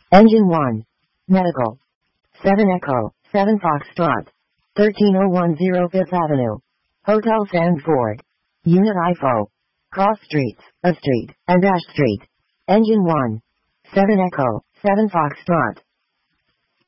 Engine 1. Medical. 7 Echo, 7 Foxtrot. 13010 Fifth Avenue. Hotel Sanford. Unit IFO. Cross streets, A Street, and Ash Street. Engine 1. 7 Echo, 7 Foxtrot.